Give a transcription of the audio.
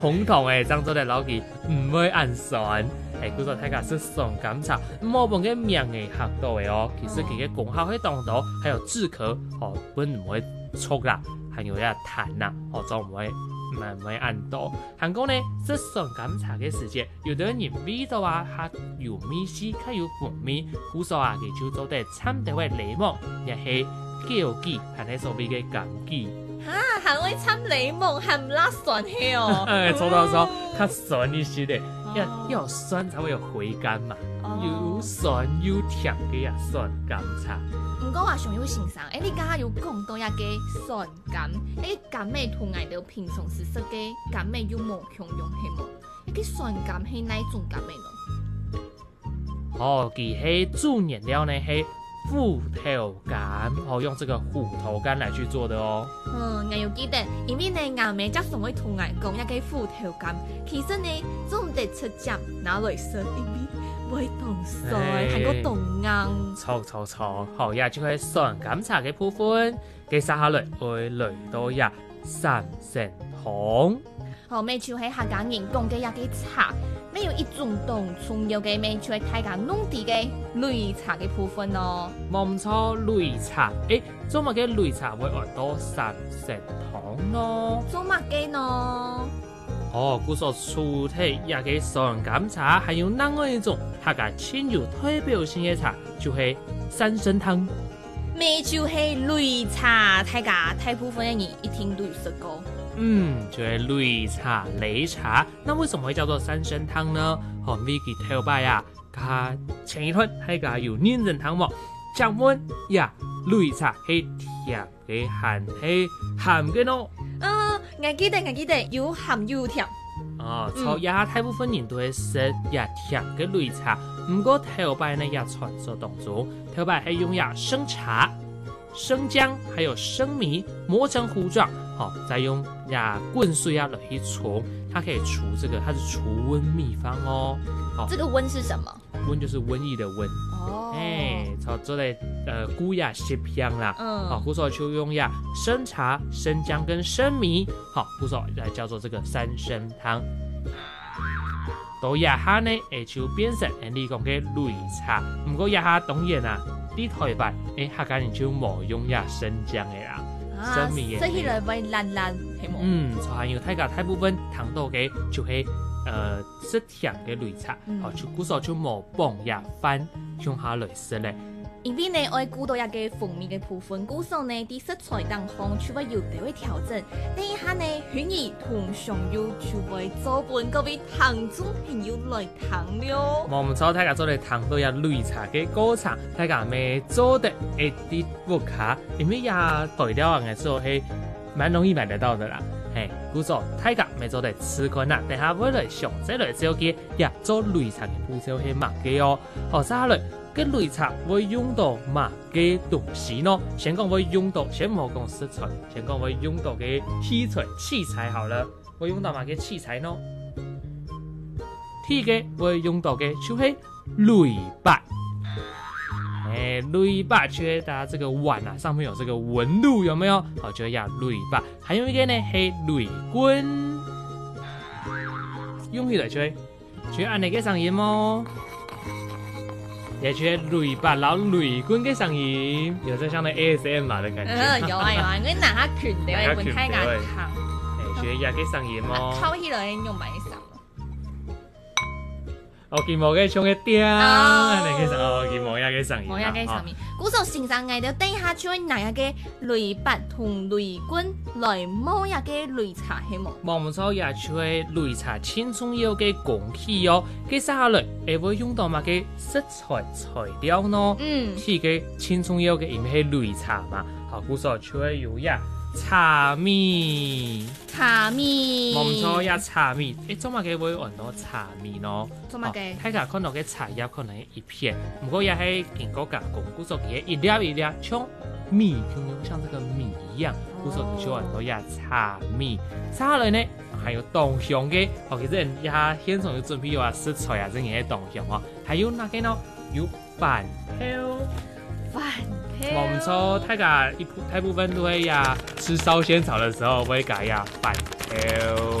红糖诶，漳州的老记唔会按酸。叫做大家是酸甘茶，冇本嘅名嘅学到嘅哦。其实佢嘅功效喺当中，还有止咳，本唔会臭啦，还有呀痰呐，就唔会按到。韩国呢，这酸甘茶嘅时节，有的人味道啊，它有米丝，它有蜂蜜，故说啊，佢就做得掺到嘅柠檬，也係枸杞，係你所謂嘅枸杞。 哈，还会掺柠檬，还唔辣酸嘅哦。 做到时候较酸一些的。要酸才会有回甘嘛，又酸又甜嘅呀酸甘茶。 唔过话上有欣赏，你家下有讲到一个酸甘，甘味同我哋平常时食嘅甘味有冇相用係冇？一個酸甘係哪種甘味呢？ 佢係主原料呢係虎頭柑，用這個虎頭柑來去做的哦。 我有記得，因為呢我妹則上會同我講一個虎頭柑，其實呢做唔得出汁，拿來食，因為會凍水，係個凍硬。 錯，好呀，就係酸甘茶嘅部分，佢撒下來會嚟到呀3成糖。 咪就係客家人講嘅一個茶。沒有一種當重要嘅味，就係大家弄啲嘅擂茶嘅部分咯。 冇錯，擂茶，做乜嘅擂茶會按到3成糖咯？ 做乜嘅呢？ 故說出題也嘅酸甘茶，還有另外一種客家親有代表性嘅茶，就係三生湯。 咪就係擂茶，大家大部分嘅人一聽都有食過。 就係擂茶、擂茶，那為什麼會叫做三生湯呢？味佢頭擺啊，佢前一輪係個有釀人湯喎，醬碗呀，擂茶係甜嘅，鹹係鹹嘅咯。 我記得有鹹有甜。 錯呀，大部分人都會食呀甜嘅擂茶，不過頭擺呢也傳說當中，頭擺係用呀生茶、生薑還有生米磨成糊狀。再用滾水來去沖，它可以除這個，它是除瘟秘方哦。 這個瘟是什麼？ 瘟就是瘟疫的瘟。做嚟菇呀食香啦。故所就用生茶、生薑跟生米，故所來叫做這個三生湯。到日下呢，就變成你講嘅擂茶。不過日下當然啊，啲台北客家人就冇用生薑嘅啦。生米食起來會爛，係冇？ 還有大部分糖度嘅就係食甜嘅擂茶，就故所就冇放飯用下來食咧。 因為呢，我估到一個蜂蜜嘅部分，故所呢啲食材當中就會有啲會調整。第一下呢，薰衣同上油就會做伴嗰位糖中係要來糖了。 冇錯，大家做嚟糖到擂茶嘅過程，大家咪做得一啲不卡，因為材料嘅時候係蠻容易買得到的啦。故所大家咪做得吃困啦，等下會來詳細來紹介做擂茶嘅步驟係乜嘅哦。接下來嘅擂茶會用到乜嘅東西呢？先講會用到，先唔好講食材，先講會用到嘅器材好了。會用到乜嘅器材呢？第一個會用到嘅就係擂把。擂把就係大家這個碗啊，上面有這個紋路，有沒有？就係擂把。還有一個呢係擂棍，用起來就係按呢個聲音哦。也覺得擂把然後擂棍嘅聲音，有啲像那 ASMR 的感覺。 有啊，我拿下拳嚟，我本太眼疼。 覺得也嘅聲音哦。 抽起來用埋手。 我見冇嘅唱嘅tiếng，你其實我見冇嘅聲音。 冇嘅聲音。故所先生嗌到底下將拿一個擂把同擂棍來磨一個擂茶係冇。 冇錯，也就係擂茶輕重要嘅工具哦。接下來會用到乜嘅食材料呢？第一個輕重要嘅因為係擂茶嘛，故所就會有茶米，冇錯茶米，做乜嘅會按到茶米咯？ 做乜嘅？ 大家看到嘅茶葉可能係一片，不過也係經過加工，故所嘅一粒一粒像米，像這個米一樣，故所就按到茶米。接下來呢，還有東香嘅，其實也現場有準備有食材啊，真係東香哦。還有哪個呢？有飯票。冇錯，大部分都會吃燒仙草的時候會加飯票。